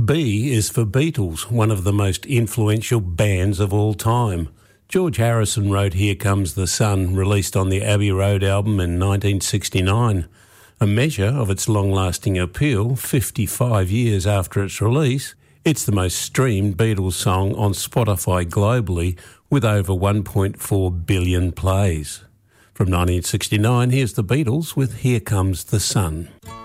B is for Beatles, one of the most influential bands of all time. George Harrison wrote Here Comes the Sun, released on the Abbey Road album in 1969. A measure of its long-lasting appeal, 55 years after its release, it's the most streamed Beatles song on Spotify globally, with over 1.4 billion plays. From 1969, here's the Beatles with Here Comes the Sun.